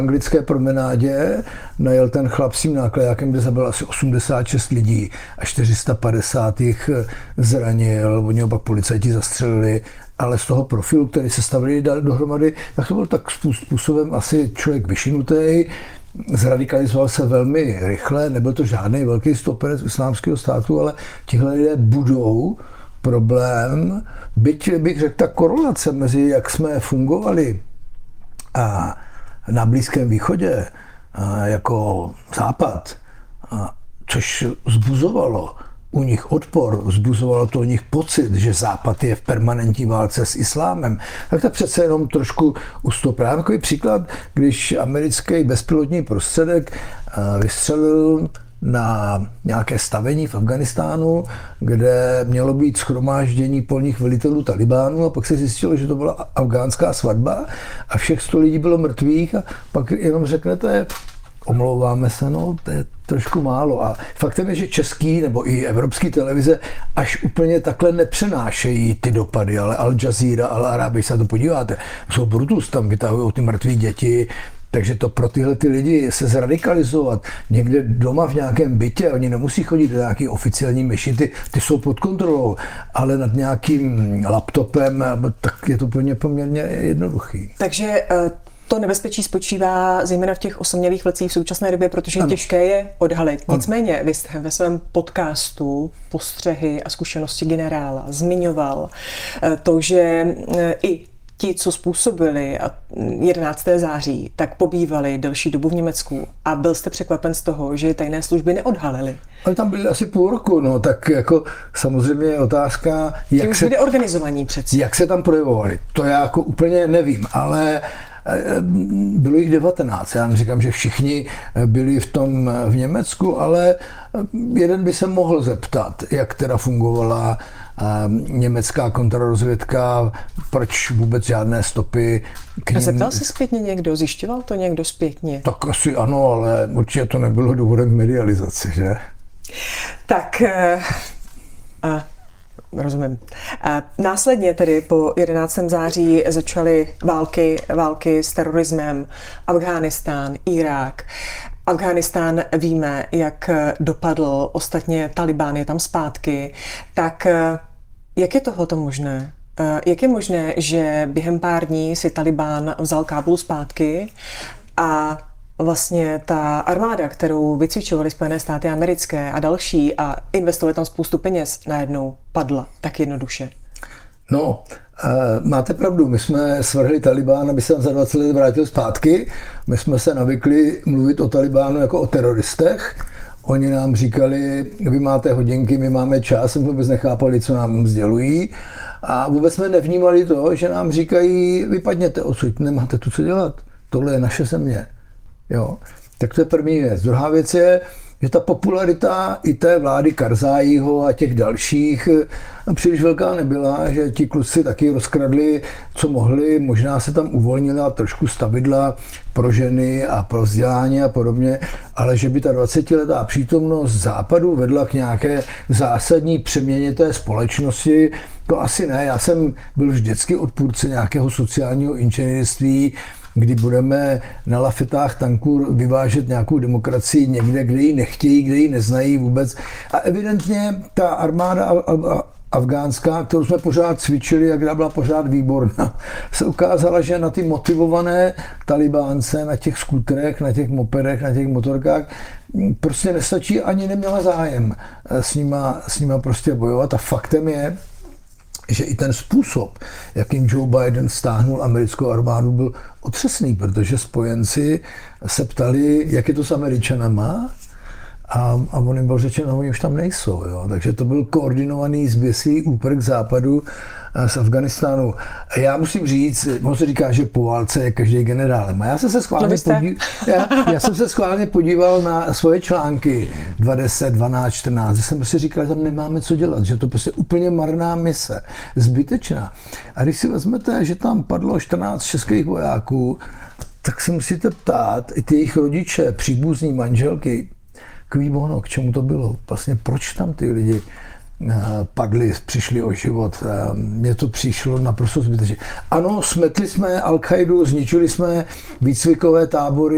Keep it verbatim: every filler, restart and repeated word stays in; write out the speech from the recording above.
anglické promenádě najel ten chlap s tím nákladákem, kde zabil asi osmdesát šest lidí a čtyři sta padesát jich zranil, oni ho pak policajti zastřelili, ale z toho profilu, který se stavili dohromady, tak to byl tak způsobem asi člověk vyšinutý, zradikalizoval se velmi rychle, nebyl to žádný velký stoperec islámského státu, ale tihle lidé budou problém, byť bych řekl, ta korelace mezi jak jsme fungovali a na Blízkém východě a jako Západ, a což vzbuzovalo u nich odpor, vzbuzovalo to u nich pocit, že Západ je v permanentní válce s islámem, tak to přece jenom trošku ustoupá. Takový příklad, když americký bezpilotní prostředek vystřelil na nějaké stavení v Afghánistánu, kde mělo být shromáždění polních velitelů Talibánu a pak se zjistilo, že to byla afgánská svatba a všech sto lidí bylo mrtvých a pak jenom řeknete, omlouváme se, no, to je trošku málo. A faktem je, že český nebo i evropský televize až úplně takhle nepřenášejí ty dopady, ale Al Jazeera, Al Arabi, se to podíváte, jsou Brutus, tam vytahují ty mrtvé děti. Takže to pro tyhle ty lidi se zradikalizovat někde doma v nějakém bytě, oni nemusí chodit do nějaké oficiální mešity, ty jsou pod kontrolou, ale nad nějakým laptopem, tak je to úplně poměrně jednoduchý. Takže to nebezpečí spočívá zejména v těch osamělých vlecích v současné době, protože ano. Těžké je odhalit. Nicméně vy jste ve svém podcastu Postřehy a zkušenosti generála zmiňoval to, že i ti, co způsobili jedenáctého září, tak pobývali delší dobu v Německu a byl jste překvapen z toho, že tajné služby neodhalily. Ale tam byli asi půl roku, no tak jako samozřejmě je otázka, jak se, organizovaní přeci. Jak se tam projevovali. To já jako úplně nevím, ale bylo jich devatenáct. Já neříkám, že všichni byli v tom v Německu, ale jeden by se mohl zeptat, jak teda fungovala německá kontrarozvědka, proč vůbec žádné stopy k nim... Zeptal se zpětně někdo? Zjišťoval to někdo zpětně? Tak asi ano, ale určitě to nebylo důvodem k medializaci, že? Tak... A, rozumím. A následně tedy po jedenáctého září začaly války, války s terorismem, Afghánistán, Irák. Afghánistán víme, jak dopadl, ostatně Talibán je tam zpátky, tak jak je tohoto možné? Jak je možné, že během pár dní si Talibán vzal Kábul zpátky a vlastně ta armáda, kterou vycvičovaly Spojené státy americké a další a investovali tam spoustu peněz, najednou padla tak jednoduše? No, máte pravdu, my jsme svrhli Talibán, aby se tam za dvacet let vrátil zpátky. My jsme se navykli mluvit o Talibánu jako o teroristech. Oni nám říkali, vy máte hodinky, my máme čas, my vůbec nechápali, co nám sdělují. A vůbec jsme nevnímali to, že nám říkají, vypadněte odsud, nemáte tu co dělat. Tohle je naše země. Jo. Tak to je první věc. Druhá věc je, že ta popularita i té vlády Karzáího a těch dalších příliš velká nebyla, že ti kluci taky rozkradli, co mohli, možná se tam uvolnila trošku stavidla pro ženy a pro vzdělání a podobně, ale že by ta dvacetiletá přítomnost Západu vedla k nějaké zásadní přeměně té společnosti, to asi ne. Já jsem byl vždycky odpůrce nějakého sociálního inženýrství, kdy budeme na lafetách tanků vyvážet nějakou demokracii někde, kde ji nechtějí, kde ji neznají vůbec. A evidentně ta armáda afgánská, kterou jsme pořád cvičili a která byla pořád výborná, se ukázala, že na ty motivované Talibánce, na těch skuterech, na těch mopedech, na těch motorkách, prostě nestačí, ani neměla zájem s nima, s nima prostě bojovat. A faktem je, že i ten způsob, jakým Joe Biden stáhnul americkou armádu, byl otřesný, protože spojenci se ptali, jak je to s Američanama, a, a on jim byl řečeno, oni už tam nejsou. Jo. Takže to byl koordinovaný zběsilý úprk západu z Afganistánu. Já musím říct, on se říká, že po válce je každý generálem. A já jsem se schválně, podí... já, já jsem se schválně podíval na svoje články dvacet, dvanáct, čtrnáct. Já jsem si říkal, že tam nemáme co dělat, že to prostě úplně marná mise, zbytečná. A když si vezmete, že tam padlo čtrnáct českých vojáků, tak si musíte ptát, i ty jejich rodiče, příbuzní, manželky, kví bono, k čemu to bylo? Vlastně proč tam ty lidi padli, přišli o život? Mně to přišlo naprosto zbytečně. Ano, smetli jsme Al-Qaidu, zničili jsme výcvikové tábory,